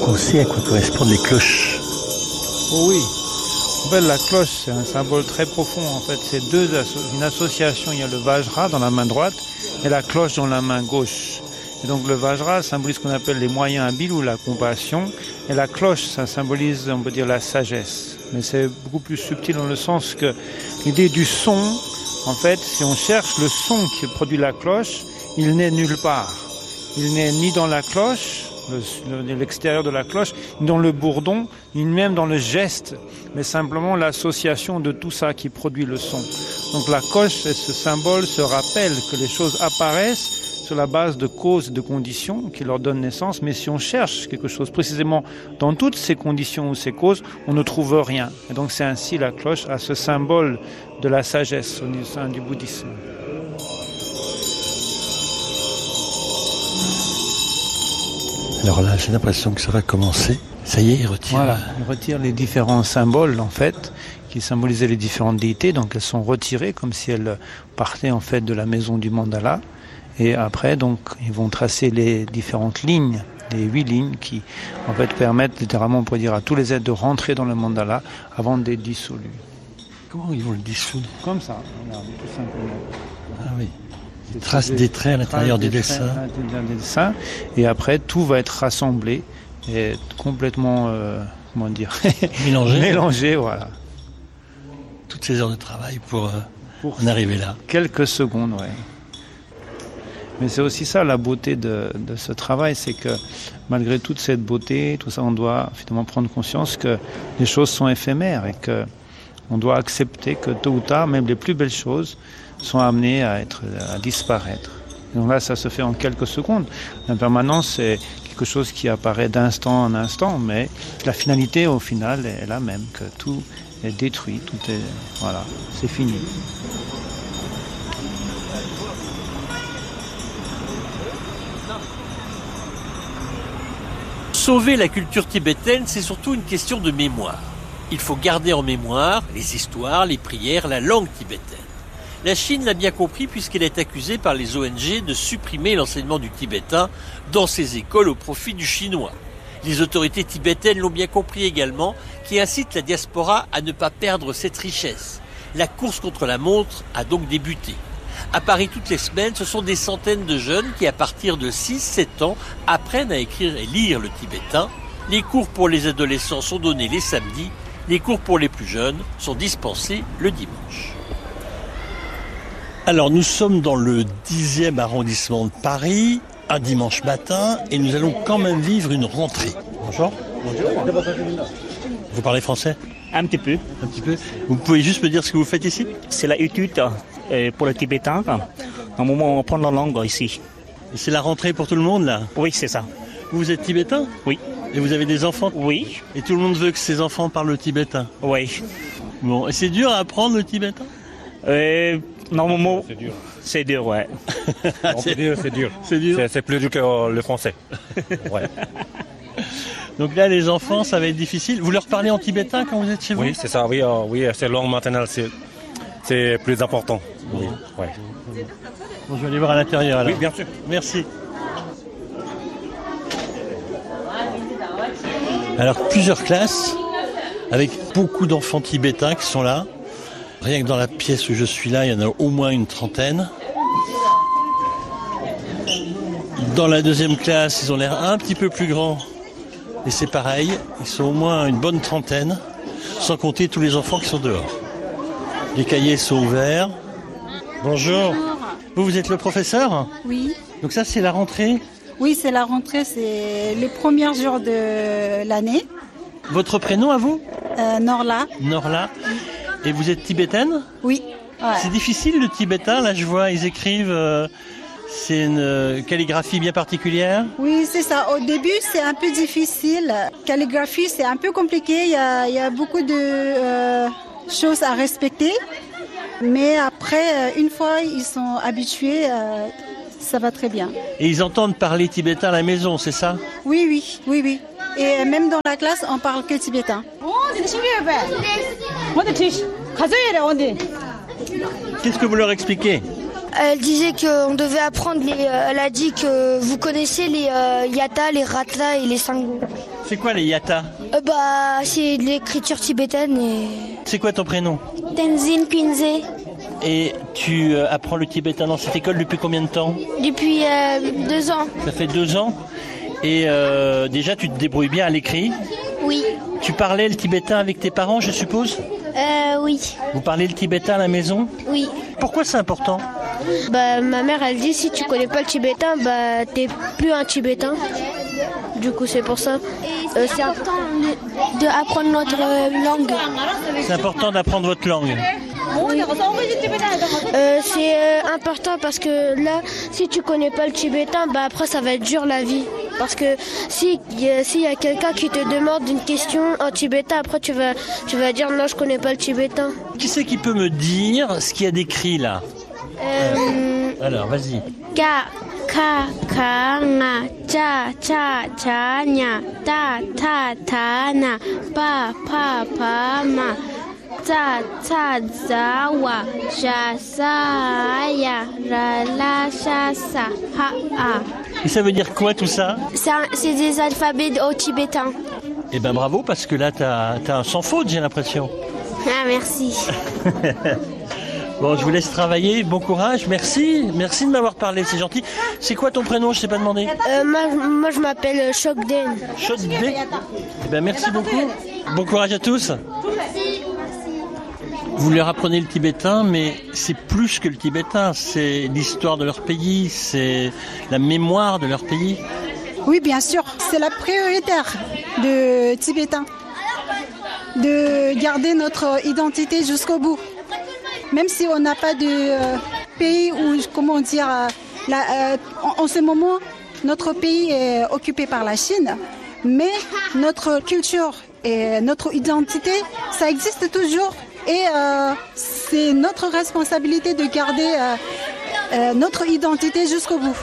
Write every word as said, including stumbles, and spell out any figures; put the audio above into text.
qu'on sait à quoi correspondent les cloches. Oh oui. En fait, la cloche, c'est un symbole très profond. En fait, c'est deux asso- une association. Il y a le Vajra dans la main droite et la cloche dans la main gauche. Et donc le Vajra symbolise ce qu'on appelle les moyens habiles ou la compassion. Et la cloche, ça symbolise, on peut dire, la sagesse. Mais c'est beaucoup plus subtil dans le sens que l'idée du son, en fait, si on cherche le son qui produit la cloche, il n'est nulle part. Il n'est ni dans la cloche, le, le, l'extérieur de la cloche, ni dans le bourdon, ni même dans le geste, mais simplement l'association de tout ça qui produit le son. Donc la cloche et ce symbole se rappellent que les choses apparaissent sur la base de causes et de conditions qui leur donnent naissance, mais si on cherche quelque chose précisément dans toutes ces conditions ou ces causes, on ne trouve rien. Et donc c'est ainsi la cloche a ce symbole de la sagesse au sein du bouddhisme. Alors là, j'ai l'impression que ça va commencer. Ça y est, il retire. Voilà, il retire les différents symboles en fait, qui symbolisaient les différentes déités, donc elles sont retirées comme si elles partaient en fait de la maison du mandala. Et après, donc, ils vont tracer les différentes lignes, les huit lignes qui, en fait, permettent littéralement, on pourrait dire, à tous les êtres de rentrer dans le mandala avant d'être dissolus. Comment ils vont le dissoudre? Comme ça, regardez, tout simplement. Ah oui. Ils tracent des traits à l'intérieur des dessins. À l'intérieur des dessins. Et après, tout va être rassemblé et complètement, euh, comment dire, mélangé. Mélangé, voilà. Toutes ces heures de travail pour, euh, pour en arriver là. Quelques secondes, ouais. Mais c'est aussi ça la beauté de, de ce travail, c'est que malgré toute cette beauté, tout ça, on doit finalement prendre conscience que les choses sont éphémères et que on doit accepter que tôt ou tard, même les plus belles choses sont amenées à être, à disparaître. Et donc là, ça se fait en quelques secondes. L'impermanence, c'est quelque chose qui apparaît d'instant en instant, mais la finalité, au final, est la même, que tout est détruit, tout est, voilà, c'est fini. Sauver la culture tibétaine, c'est surtout une question de mémoire. Il faut garder en mémoire les histoires, les prières, la langue tibétaine. La Chine l'a bien compris puisqu'elle est accusée par les O N G de supprimer l'enseignement du tibétain dans ses écoles au profit du chinois. Les autorités tibétaines l'ont bien compris également, qui incitent la diaspora à ne pas perdre cette richesse. La course contre la montre a donc débuté. À Paris, toutes les semaines, ce sont des centaines de jeunes qui, à partir de six sept ans, apprennent à écrire et lire le tibétain. Les cours pour les adolescents sont donnés les samedis. Les cours pour les plus jeunes sont dispensés le dimanche. Alors, nous sommes dans le dixième arrondissement de Paris, un dimanche matin, et nous allons quand même vivre une rentrée. Bonjour. Bonjour. Vous parlez français ? Un petit peu. Un petit peu. Vous pouvez juste me dire ce que vous faites ici ? C'est la étude euh, pour le tibétain. Au moment où on prend la langue ici. Et c'est la rentrée pour tout le monde, là ? Oui, c'est ça. Vous êtes tibétain ? Oui. Et vous avez des enfants ? Oui. Et tout le monde veut que ses enfants parlent le tibétain ? Oui. Bon, et c'est dur à apprendre le tibétain ? euh, Normalement, c'est dur. C'est dur, ouais. On peut dire c'est dur. C'est dur. C'est, c'est plus dur que le français. Ouais. Donc là, les enfants, ça va être difficile. Vous leur parlez en tibétain quand vous êtes chez vous ? Oui, c'est ça. Oui, euh, oui, c'est langue maternelle, c'est, c'est plus important. Oui. Ouais. Bon, je vais aller voir à l'intérieur alors. Oui, bien sûr. Merci. Alors, plusieurs classes avec beaucoup d'enfants tibétains qui sont là. Rien que dans la pièce où je suis là, il y en a au moins une trentaine. Dans la deuxième classe, ils ont l'air un petit peu plus grands. Et c'est pareil, ils sont au moins une bonne trentaine, sans compter tous les enfants qui sont dehors. Les cahiers sont ouverts. Bonjour. Vous, vous êtes le professeur ? Oui. Donc ça, c'est la rentrée ? Oui, c'est la rentrée, c'est les premiers jours de l'année. Votre prénom à vous ? euh, Norla. Norla. Et vous êtes tibétaine ? Oui. Ouais. C'est difficile le tibétain, là je vois, ils écrivent, euh, c'est une euh, calligraphie bien particulière ? Oui, c'est ça. Au début, c'est un peu difficile. Calligraphie, c'est un peu compliqué. Il y a, il y a beaucoup de euh, choses à respecter. Mais après, une fois ils sont habitués, euh, ça va très bien. Et ils entendent parler tibétain à la maison, c'est ça ? Oui, oui, oui, oui. Et même dans la classe, on parle que tibétain. Qu'est-ce que vous leur expliquez ? Elle disait qu'on devait apprendre les... Elle a dit que vous connaissez les euh, yata, les ratla et les sango. C'est quoi les yata? Euh, bah, c'est de l'écriture tibétaine et... C'est quoi ton prénom? Tenzin Quinze. Et tu euh, apprends le tibétain dans cette école depuis combien de temps? Depuis euh, deux ans. Ça fait deux ans. Et euh, déjà, tu te débrouilles bien à l'écrit. Oui. Tu parlais le tibétain avec tes parents, je suppose? Euh, oui. Vous parlez le tibétain à la maison? Oui. Pourquoi c'est important? Bah, ma mère, elle dit si tu connais pas le tibétain, bah, t'es plus un tibétain. Du coup, c'est pour ça. Euh, c'est important d'apprendre notre langue. C'est important d'apprendre votre langue. Euh, c'est euh, important parce que là, si tu connais pas le tibétain, bah après ça va être dur la vie. Parce que si s'il y a quelqu'un qui te demande une question en tibétain, après tu vas tu vas dire non, je connais pas le tibétain. Qui c'est qui peut me dire ce qu'il y a d'écrit là? Euh, Alors, vas-y. Ka ka ka nga cha cha cha nya ta ta ta na pa pa pa ma. Ta ta za wa sha sa ya ra la sha sa ha a. Et ça veut dire quoi tout ça? C'est des alphabets au tibétain. Eh ben bravo, parce que là t'as t'as un sans faute, j'ai l'impression. Ah, merci. Bon, je vous laisse travailler, bon courage, merci, merci de m'avoir parlé, c'est gentil. C'est quoi ton prénom, je t'ai pas demandé? euh, moi, moi je m'appelle Chokden. Chokden. Eh ben merci beaucoup, bon courage à tous. Vous leur apprenez le tibétain, mais c'est plus que le tibétain, c'est l'histoire de leur pays, c'est la mémoire de leur pays. Oui, bien sûr, c'est la prioritaire de tibétain, de garder notre identité jusqu'au bout. Même si on n'a pas de euh, pays où, comment dire, euh, la, euh, en, en ce moment, notre pays est occupé par la Chine, mais notre culture et notre identité, ça existe toujours. Et euh, c'est notre responsabilité de garder euh, euh, notre identité jusqu'au bout.